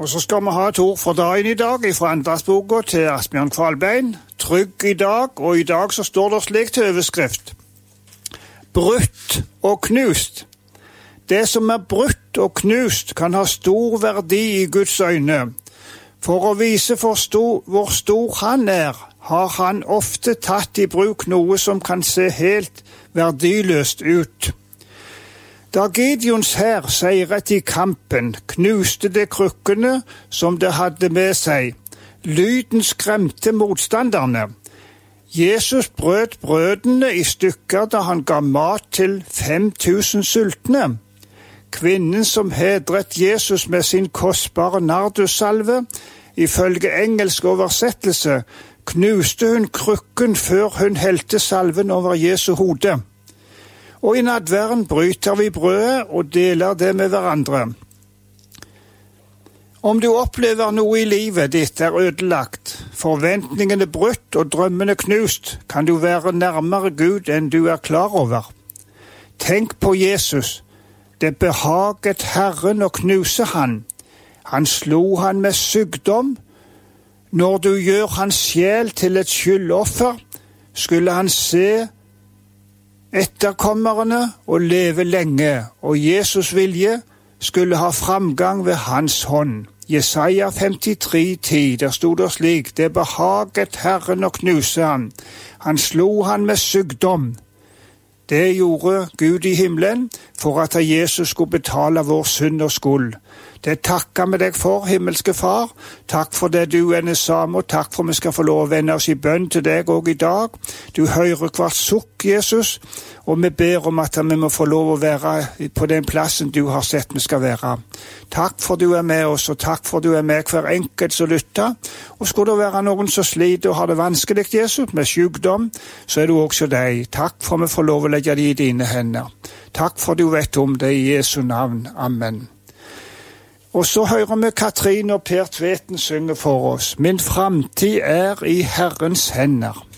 Og så skal vi ha et ord for dagen i dag, fra Andreasboka til Asbjørn Kvalbein. Trygg i dag, og i dag så står det slik til overskrift. Brutt og knust. Det som er brutt og knust kan ha stor verdi i Guds øyne. For å vise hvor stor han er, har han ofte tatt i bruk noe som kan se helt verdiløst ut. Da Gideons hær seiret i kampen, knuste det krukkene som det hadde med seg. Lyden skremte motstanderne. Jesus brøt brødene i stykker da han ga mat til 5000 sultne. Kvinnen som hedret Jesus med sin kostbare nardussalve, ifølge engelsk oversettelse, knuste hun krukken før hun helte salven over Jesu hode. Og i nadværen bryter vi brødet og deler det med hverandre. Om du opplever noe i livet ditt er ødelagt, forventningene brutt og drømmene knust, kan du være nærmere Gud enn du er klar over. Tenk på Jesus. Det behaget Herren å knuse han. Han slo han med sykdom. Når du gjør hans sjel til et skyldoffer, skulle han se etterkommerne og leve lenge, og Jesus' vilje skulle ha framgang ved hans hånd. Jesaja 53:10, der stod det slik, det behaget Herren å knuse han. Han slo han med sykdom. Det gjorde Gud i himmelen for at Jesus skulle betale vår synd og skyld. Det takker vi deg for, himmelske Far. Takk for det du er den samme, og takk for vi skal få lov å vende oss i bønn til deg også i dag. Du hører hvert sukk, Jesus, og vi ber om at vi må få lov å være på den plassen du har sett vi skal være. Takk for du er med oss, og takk for du er med hver enkelt som lytter. Og skulle det være noen som sliter og har det vanskelig, Jesus, med sykdom, så er du også deg. Takk for vi får lov å legge det i dine hender. Takk for du vet om det i Jesu navn. Amen. Og så hører vi Katrine og Per Tveten synge for oss. Min framtid er i Herrens hender.